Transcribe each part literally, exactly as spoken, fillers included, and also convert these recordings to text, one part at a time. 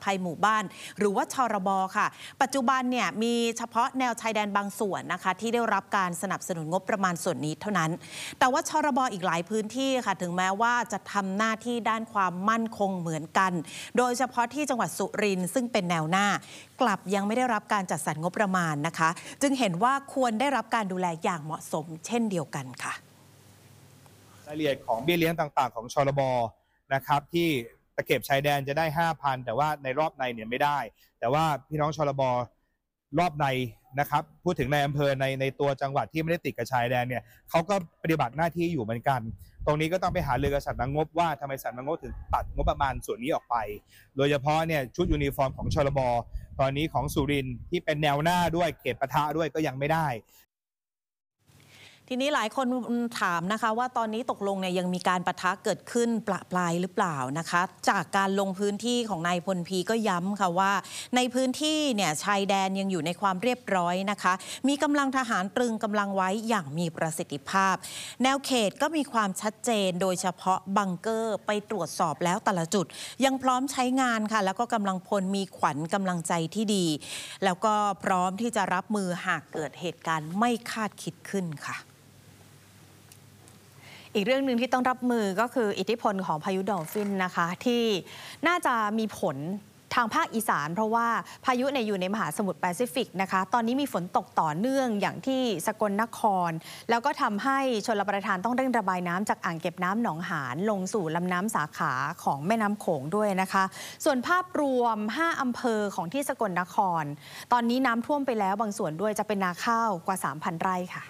ภัยหมู่บ้านหรือว่าชรบค่ะปัจจุบันเนี่ยมีเฉพาะแนวชายแดนบางส่วนนะคะที่ได้รับการสนับสนุนงบประมาณส่วนนี้เท่านั้นแต่ว่าชรบอีกหลายพื้นที่ค่ะถึงแม้ว่าจะทำหน้าที่ด้านความมั่นคงเหมือนกันโดยเฉพาะที่จังหวัดสุรินทร์ซึ่งเป็นแนวหน้ากลับยังไม่ได้รับการจัดสรรงบประมาณนะคะจึงเห็นว่าควรได้รับการดูแลอย่างเหมาะสมเช่นเดียวกันค่ะรายละเอียดของเบี้ยเลี้ยงต่างๆของชลบนะครับที่ตะเข็บชายแดนจะได้ ห้าพัน แต่ว่าในรอบในเนี่ยไม่ได้แต่ว่าพี่น้องชลบรอบในนะครับพูดถึงในอำเภอในในตัวจังหวัดที่ไม่ได้ติดกับชายแดนเนี่ยเขาก็ปฏิบัติหน้าที่อยู่เหมือนกันตรงนี้ก็ต้องไปหาเรือกับสำนักงบว่าทำไมสำนักงบถึงตัดงบประมาณส่วนนี้ออกไปโดยเฉพาะเนี่ยชุดยูนิฟอร์มของชลบตอนนี้ของสุรินทร์ที่เป็นแนวหน้าด้วยเขตปะทะด้วยก็ยังไม่ได้ทีนี้หลายคนถามนะคะว่าตอนนี้ตกลงเนี่ยยังมีการปะทะเกิดขึ้นปละปลายหรือเปล่านะคะจากการลงพื้นที่ของนายพลพีก็ย้ำค่ะว่าในพื้นที่เนี่ยชายแดนยังอยู่ในความเรียบร้อยนะคะมีกำลังทหารตรึงกำลังไว้อย่างมีประสิทธิภาพแนวเขตก็มีความชัดเจนโดยเฉพาะบังเกอร์ไปตรวจสอบแล้วแต่ละจุดยังพร้อมใช้งานค่ะแล้วก็กำลังพลมีขวัญกำลังใจที่ดีแล้วก็พร้อมที่จะรับมือหากเกิดเหตุการณ์ไม่คาดคิดขึ้นค่ะอีกเรื่องหนึ่งที่ต้องรับมือก็คืออิทธิพลของพายุดอลฟินนะคะที่น่าจะมีผลทางภาคอีสานเพราะว่าพายุเนี่ยอยู่ในมหาสมุทรแปซิฟิกนะคะตอนนี้มีฝนตกต่อเนื่องอย่างที่สกลนครแล้วก็ทำให้ชลประทานต้องเร่งระบายน้ำจากอ่างเก็บน้ำหนองหานลงสู่ลำน้ำสาขาของแม่น้ำโขงด้วยนะคะส่วนภาพรวมห้าอำเภอของที่สกลนครตอนนี้น้ำท่วมไปแล้วบางส่วนด้วยจะเป็นนาข้าวกว่า สามพัน ไร่ค่ะ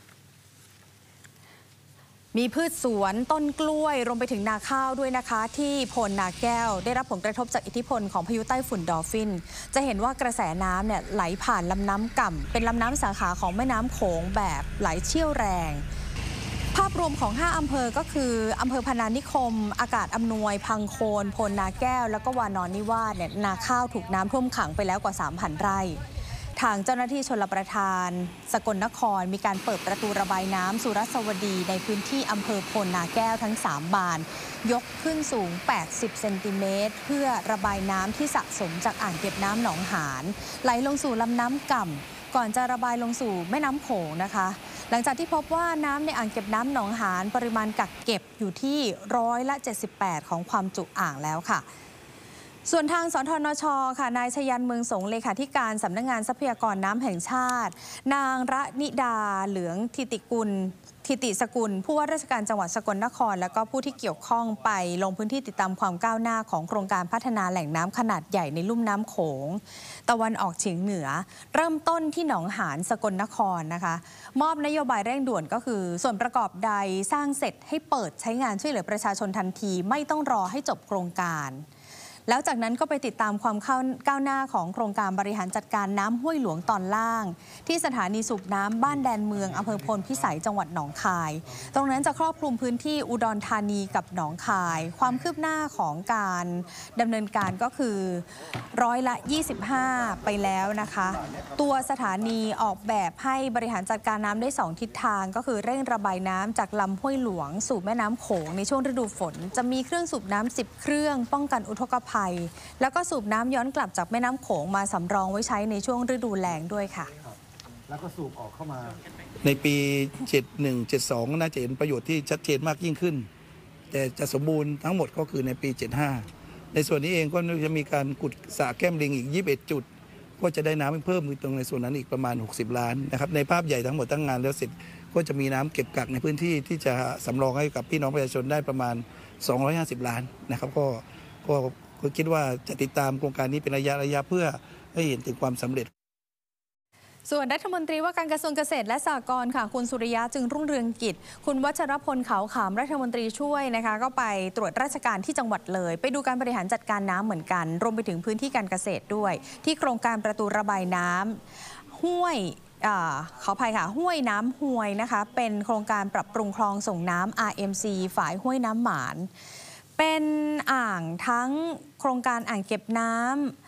มีพืชสวนต้นกล้วยรวมไปถึงนาข้าวด้วยนะคะที่โพนนาแก้วได้รับผลกระทบจากอิทธิพลของพายุไต้ฝุ่นดอลฟินจะเห็นว่ากระแสน้ำเนี่ยไหลผ่านลำน้ำก่ำเป็นลำน้ำสาขาของแม่น้ำโขงแบบไหลเชี่ยวแรงภาพรวมของห้าอำเภอก็คืออำเภอพนานิคมอากาศอำนวยพังโคนโพนนาแก้วแล้วก็วานอนนิวาสเนี่ยนาข้าวถูกน้ำท่วมขังไปแล้วกว่า สามพัน ไร่ทางเจ้าหน้าที่ชลประทานสกลนครมีการเปิดประตูระบายน้ำสุรสวดีในพื้นที่อำเภอโพนนาแก้วทั้งสามบานยกขึ้นสูงแปดสิบเซนติเมตรเพื่อระบายน้ำที่สะสมจากอ่างเก็บน้ำหนองหานไหลลงสู่ลำน้ำก่ำก่อนจะระบายลงสู่แม่น้ำโขงนะคะหลังจากที่พบว่าน้ำในอ่างเก็บน้ำหนองหานปริมาณกักเก็บอยู่ที่ร้อยละเจ็ดสิบแปดของความจุอ่างแล้วค่ะส่วนทางสทนช.ค่ะนายชยันเมืองสงเลขาธิการสำนักงานทรัพยากรน้ำแห่งชาตินางระนิดาเหลืองทิติกุลทิติสกุลผู้ว่าราชการจังหวัดสกลนครและก็ผู้ที่เกี่ยวข้องไปลงพื้นที่ติดตามความก้าวหน้าของโครงการพัฒนาแหล่งน้ำขนาดใหญ่ในลุ่มน้ำโขงตะวันออกเฉียงเหนือเริ่มต้นที่หนองหานสกลนครนะคะมอบนโยบายเร่งด่วนก็คือส่วนประกอบใดสร้างเสร็จให้เปิดใช้งานช่วยเหลือประชาชนทันทีไม่ต้องรอให้จบโครงการแล้วจากนั้นก็ไปติดตามความก้าวหน้าของโครงการบริหารจัดการน้ำห้วยหลวงตอนล่างที่สถานีสูบน้ำบ้านแดนเมืองอำเภอพลพิสัยจังหวัดหนองคายตรงนั้นจะครอบคลุมพื้นที่อุดรธานีกับหนองคายความคืบหน้าของการดำเนินการก็คือร้อยละยี่สิบห้าไปแล้วนะคะตัวสถานีออกแบบให้บริหารจัดการน้ำได้สองทิศทางก็คือเร่งระบายน้ำจากลำห้วยหลวงสู่แม่น้ำโขงในช่วงฤดูฝนจะมีเครื่องสูบน้ำสิบเครื่องป้องกันอุทกภัยแล้วก็สูบน้ำย้อนกลับจากแม่น้ำโขงมาสำรองไว้ใช้ในช่วงฤดูแล้งด้วยค่ะแล้วก็สูบออกเข้ามาในปีเจ็ดสิบเอ็ด เจ็ดสิบสองน่าจะเห็นประโยชน์ที่ชัดเจนมากยิ่งขึ้นแต่จะสมบูรณ์ทั้งหมดก็คือในปีเจ็ดสิบห้าในส่วนนี้เองก็จะมีการขุดสระแก้มลิงอีกยี่สิบเอ็ดจุดก็จะได้น้ำเพิ่มตรงในส่วนนั้นอีกประมาณหกสิบล้านนะครับในภาพใหญ่ทั้งหมดทั้งงานแล้วเสร็จก็จะมีน้ำเก็บกักในพื้นที่ที่จะสำรองให้กับพี่น้องประชาชนได้ประมาณสองร้อยห้าสิบล้านนะครับก็ก็คิดว่าจะติดตามโครงการนี้เป็นระยะระยะเพื่อให้เห็นถึงความสำเร็จส่วนรัฐมนตรีว่าการกระทรวงเกษตรและสหกรณ์ค่ะคุณสุริยะจึงรุ่งเรืองกิจคุณวัชรพลขาวขามรัฐมนตรีช่วยนะคะก็ไปตรวจราชการที่จังหวัดเลยไปดูการบริหารจัดการน้ำเหมือนกันรวมไปถึงพื้นที่การเกษตรด้วยที่โครงการประตูระบายน้ำห้วยขออภัยค่ะห้วยน้ำห้วยนะคะเป็นโครงการปรับปรุงคลองส่งน้ำ อาร์ เอ็ม ซี ฝายห้วยน้ำหมานเป็นอ่างทั้งโครงการอ่างเก็บน้ำ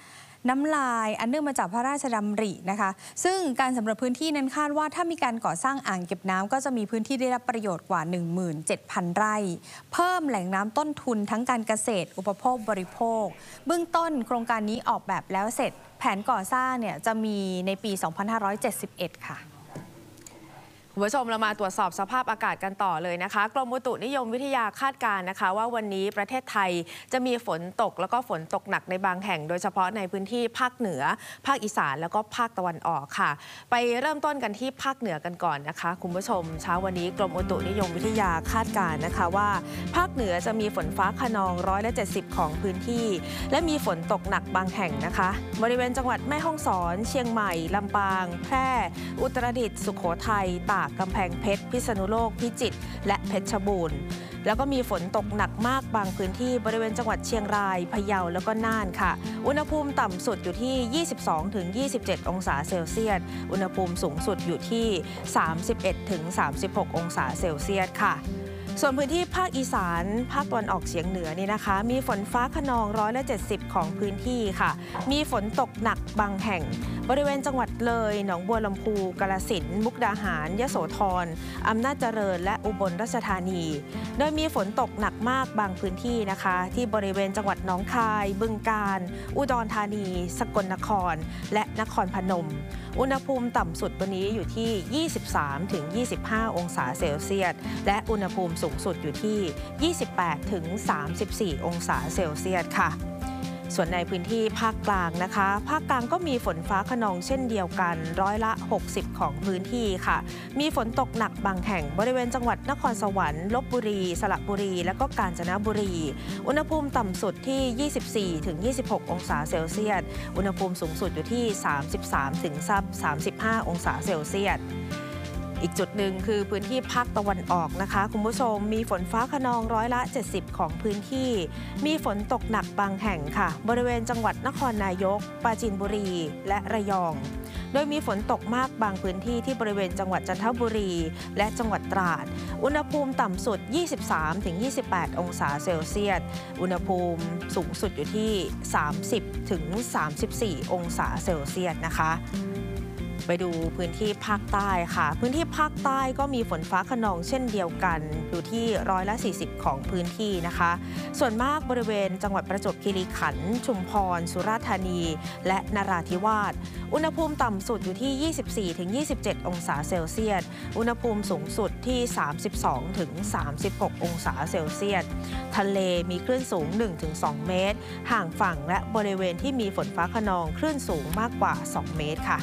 น้ำลายอันเนื่องมาจากพระราชดำรินะคะซึ่งการสำรวจพื้นที่นั้นคาดว่าถ้ามีการก่อสร้างอ่างเก็บน้ำก็จะมีพื้นที่ได้รับประโยชน์กว่า หนึ่งหมื่นเจ็ดพัน ไร่เพิ่มแหล่งน้ำต้นทุนทั้งการเกษตรอุปโภคบริโภคเบื้องต้นโครงการนี้ออกแบบแล้วเสร็จแผนก่อสร้างเนี่ยจะมีในปี สองพันห้าร้อยเจ็ดสิบเอ็ด ค่ะคุณผู้ชมเรามาตรวจสอบสภาพอากาศกันต่อเลยนะคะกรมอุตุนิยมวิทยาคาดการณ์นะคะว่าวันนี้ประเทศไทยจะมีฝนตกแล้วก็ฝนตกหนักในบางแห่งโดยเฉพาะในพื้นที่ภาคเหนือภาคอีสานแล้วก็ภาคตะวันออกค่ะไปเริ่มต้นกันที่ภาคเหนือกันก่อนนะคะคุณผู้ชมเช้าวันนี้กรมอุตุนิยมวิทยาคาดการณ์นะคะว่าภาคเหนือจะมีฝนฟ้าคะนองร้อยละเจ็ดสิบของพื้นที่และมีฝนตกหนักบางแห่งนะคะบริเวณจังหวัดแม่ฮ่องสอนเชียงใหม่ลำปางแพร่อุตรดิตถ์สุโขทัยตากกำแพงเพชรพิษณุโลกพิจิตรและเพชรบูรณ์แล้วก็มีฝนตกหนักมากบางพื้นที่บริเวณจังหวัดเชียงรายพะเยาแล้วก็น่านค่ะอุณหภูมิต่ำสุดอยู่ที่ ยี่สิบสองถึงยี่สิบเจ็ด องศาเซลเซียสอุณหภูมิสูงสุดอยู่ที่ สามสิบเอ็ดถึงสามสิบหก องศาเซลเซียสค่ะส่วนพื้นที่ภาคอีสานภาคตะวันออกเฉียงเหนือนี่นะคะมีฝนฟ้าคะนองร้อยละเจ็ดสิบของพื้นที่ค่ะมีฝนตกหนักบางแห่งบริเวณจังหวัดเลยหนองบัวลำพูกาฬสินธุ์มุกดาหารยโสธรอำนาจเจริญและอุบลราชธานีโดยมีฝนตกหนักมากบางพื้นที่นะคะที่บริเวณจังหวัดหนองคายบึงกาฬอุดรธานีสกลนครและนครพนมอุณหภูมิต่ำสุดวันนี้อยู่ที่ ยี่สิบสามถึงยี่สิบห้า องศาเซลเซียสและอุณหภูมิสูงสุดอยู่ที่ ยี่สิบแปดถึงสามสิบสี่ องศาเซลเซียสค่ะส่วนในพื้นที่ภาคกลางนะคะภาคกลางก็มีฝนฟ้าคะนองเช่นเดียวกันร้อยละหกสิบของพื้นที่ค่ะมีฝนตกหนักบางแห่งบริเวณจังหวัดนครสวรรค์ลพบุรีสระบุรีและก็กาญจนบุรีอุณหภูมิต่ำสุดที่ ยี่สิบสี่ถึงยี่สิบหก องศาเซลเซียสอุณหภูมิสูงสุดอยู่ที่ สามสิบสามถึงสามสิบห้า องศาเซลเซียสอีกจุดหนึ่งคือพื้นที่ภาคตะวันออกนะคะคุณผู้ชมมีฝนฟ้าคะนองร้อยละเจ็ดสิบของพื้นที่มีฝนตกหนักบางแห่งค่ะบริเวณจังหวัดนครนายกปราจีนบุรีและระยองโดยมีฝนตกมากบางพื้นที่ที่บริเวณจังหวัดจันทบุรีและจังหวัดตราดอุณหภูมิต่ำสุด ยี่สิบสามถึงยี่สิบแปด องศาเซลเซียสอุณหภูมิสูงสุดอยู่ที่ สามสิบถึงสามสิบสี่ องศาเซลเซียสนะคะไปดูพื้นที่ภาคใต้ค่ะพื้นที่ภาคใต้ก็มีฝนฟ้าคะนองเช่นเดียวกันอยู่ที่ร้อยละสี่สิบของพื้นที่นะคะส่วนมากบริเวณจังหวัดประจวบคีรีขันธ์ชุมพรสุราษฎร์ธานีและนราธิวาสอุณหภูมิต่ำสุดอยู่ที่ ยี่สิบสี่ถึงยี่สิบเจ็ด องศาเซลเซียสอุณหภูมิสูงสุดที่ สามสิบสองถึงสามสิบหก องศาเซลเซียสทะเลมีคลื่นสูง หนึ่งถึงสอง เมตรห่างฝั่งและบริเวณที่มีฝนฟ้าคะนองคลื่นสูงมากกว่าสองเมตรค่ะ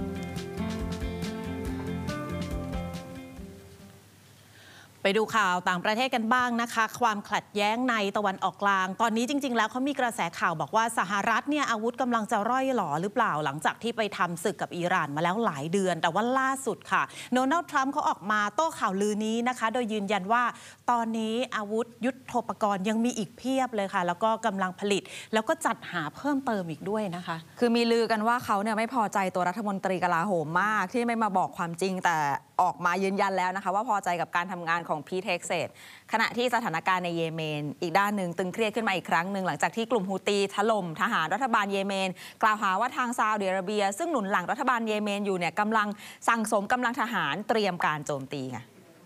ไปดูข่าวต่างประเทศกันบ้างนะคะความขัดแย้งในตะวันออกกลางตอนนี้จริงๆแล้วเขามีกระแสข่าวบอกว่าสหรัฐเนี่ยอาวุธกำลังจะร่อยหรอหรือเปล่าหลังจากที่ไปทำศึกกับอิหร่านมาแล้วหลายเดือนแต่ว่าล่าสุดค่ะโดนัลด์ทรัมป์เขาออกมาโต้ข่าวลือนี้นะคะโดยยืนยันว่าตอนนี้อาวุธยุทโธปกรณ์ยังมีอีกเพียบเลยค่ะแล้วก็กำลังผลิตแล้วก็จัดหาเพิ่มเติมอีกด้วยนะคะคือมีลือกันว่าเขาเนี่ยไม่พอใจตัวรัฐมนตรีกลาโหมมากที่ไม่มาบอกความจริงแต่ออกมายืนยันแล้วนะคะว่าพอใจกับการทำงานของพีทเฮกเซตขณะที่สถานการณ์ในเยเมนอีกด้านหนึ่งตึงเครียดขึ้นมาอีกครั้งหนึ่งหลังจากที่กลุ่มฮูตีถล่มทหารรัฐบาลเยเมนกล่าวหาว่าทางซาอุดิอาระเบียซึ่งหนุนหลังรัฐบาลเยเมนอยู่เนี่ยกำลังสั่งสมกำลังทหารเตรียมการโจมตีค่ะ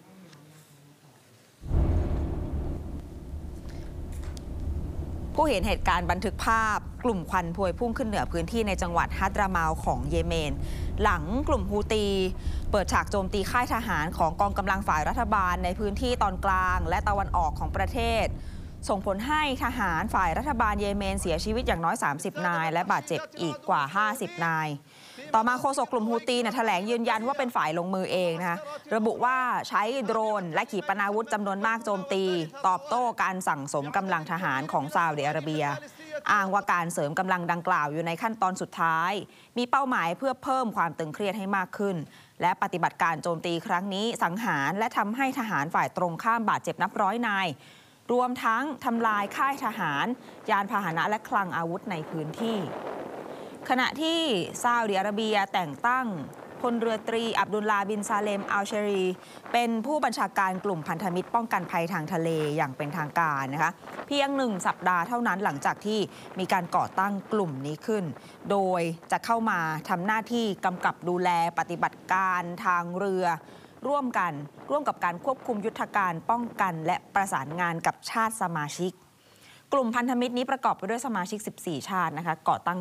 ผู้เห็นเหตุการณ์บันทึกภาพกลุ่มควันพวยพุ่งขึ้นเหนือพื้นที่ในจังหวัดฮัดรามาลของเยเมนหลังกลุ่มฮูตีเปิดฉากโจมตีค่ายทหารของกองกำลังฝ่ายรัฐบาลในพื้นที่ตอนกลางและตะวันออกของประเทศส่งผลให้ทหารฝ่ายรัฐบาลเยเมนเสียชีวิตอย่างน้อยสามสิบนายและบาดเจ็บอีกกว่าห้าสิบนายต่อมาโฆษกกลุ่มฮูตีเนี่ยแถลงยืนยันว่าเป็นฝ่ายลงมือเองนะคะระบุว่าใช้โดรนและขีปนาวุธจำนวนมากโจมตีตอบโต้การสั่งสมกำลังทหารของซาอุดิอาระเบียอ้างว่าการเสริมกำลังดังกล่าวอยู่ในขั้นตอนสุดท้ายมีเป้าหมายเพื่อเพิ่มความตึงเครียดให้มากขึ้นและปฏิบัติการโจมตีครั้งนี้สังหารและทำให้ทหารฝ่ายตรงข้ามบาดเจ็บนับร้อยนายรวมทั้งทำลายค่ายทหารยานพาหนะและคลังอาวุธในพื้นที่ขณะที่ซาอุดิอาระเบียแต่งตั้งพลเรือตรีอับดุลลาบินซาเลมอัลเชรีเป็นผู้บัญชาการกลุ่มพันธมิตรป้องกันภัยทางทะเลอย่างเป็นทางการนะคะเพียงหนึ่งสัปดาห์เท่านั้นหลังจากที่มีการก่อตั้งกลุ่มนี้ขึ้นโดยจะเข้ามาทำหน้าที่กำกับดูแลปฏิบัติการทางเรือร่วมกันร่วมกับการควบคุมยุทธการป้องกันและประสานงานกับชาติสมาชิกกลุ่มพันธมิตรนี้ประกอบไปด้วยสมาชิกสิบสี่ชาตินะคะก่อตั้ง